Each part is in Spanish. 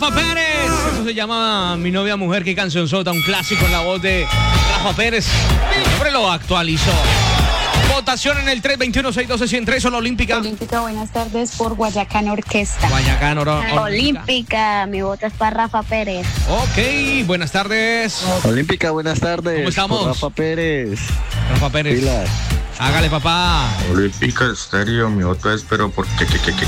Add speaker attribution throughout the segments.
Speaker 1: Rafa Pérez. Eso se llama Mi novia mujer. Qué canción sota, un clásico en la voz de Rafa Pérez. El hombre lo actualizó. Votación en el 321-612-103, solo Olímpica.
Speaker 2: Olímpica, buenas tardes por Guayacán Orquesta.
Speaker 1: Guayacán
Speaker 2: Olímpica, mi voto es para Rafa Pérez.
Speaker 1: Ok, buenas tardes.
Speaker 3: Olímpica, buenas tardes.
Speaker 1: ¿Cómo estamos?
Speaker 3: Por Rafa Pérez.
Speaker 1: Rafa Pérez.
Speaker 3: Pilas.
Speaker 1: Hágale, papá.
Speaker 4: Olímpica Estéreo, mi voto es, pero ¿por qué?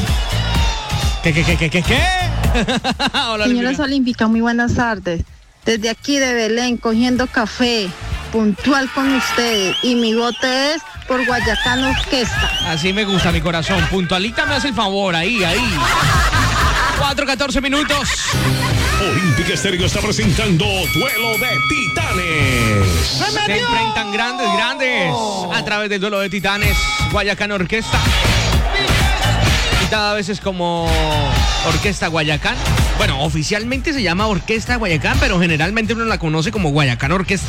Speaker 1: ¿Qué? Hola,
Speaker 5: Señoras Olímpica, muy buenas tardes. Desde aquí de Belén, cogiendo café, puntual con ustedes. Y mi voto es por Guayacán Orquesta.
Speaker 1: Así me gusta mi corazón. Puntualita me hace el favor, ahí. 4:14 minutos.
Speaker 6: Olímpica Estéreo está presentando Duelo de Titanes.
Speaker 1: Se enfrentan grandes. A través del Duelo de Titanes, Guayacán Orquesta. Y cada vez es como Orquesta Guayacán. Bueno, oficialmente se llama Orquesta Guayacán, pero generalmente uno la conoce como Guayacán Orquesta.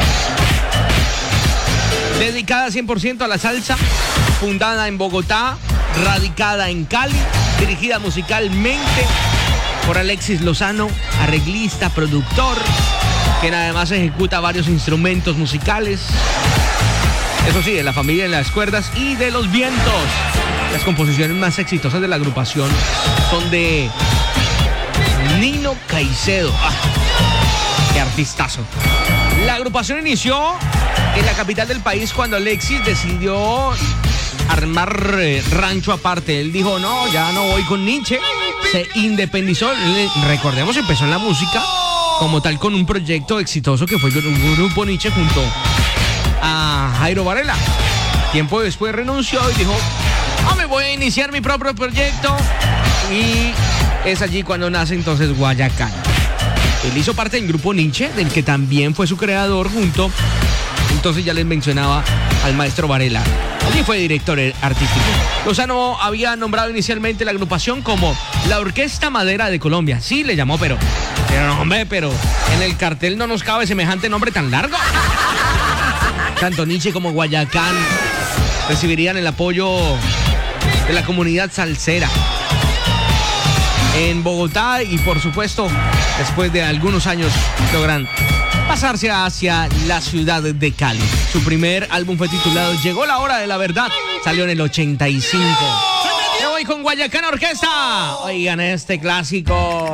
Speaker 1: Dedicada 100% a la salsa, fundada en Bogotá, radicada en Cali, dirigida musicalmente por Alexis Lozano, arreglista, productor, quien además ejecuta varios instrumentos musicales. Eso sí, de la familia de las cuerdas y de los vientos. Las composiciones más exitosas de la agrupación son de Nino Caicedo. ¡Qué artistazo! La agrupación inició en la capital del país cuando Alexis decidió armar rancho aparte. Él dijo, no, ya no voy con Nietzsche. Se independizó. Recordemos, empezó en la música como tal con un proyecto exitoso que fue con un grupo Nietzsche junto a Jairo Varela. Tiempo después renunció y dijo, me voy a iniciar mi propio proyecto. Y es allí cuando nace entonces Guayacán. Él hizo parte del grupo Nietzsche, del que también fue su creador junto, entonces ya les mencionaba al maestro Varela. Allí fue director artístico. Lozano había nombrado inicialmente la agrupación como la Orquesta Madera de Colombia. Sí, le llamó, pero en el cartel no nos cabe semejante nombre tan largo. Tanto Nietzsche como Guayacán recibirían el apoyo de la comunidad salsera en Bogotá y por supuesto después de algunos años logran pasarse hacia la ciudad de Cali. Su primer álbum fue titulado Llegó la hora de la verdad, salió en el 85. Me voy con Guayacán Orquesta. Oigan este clásico.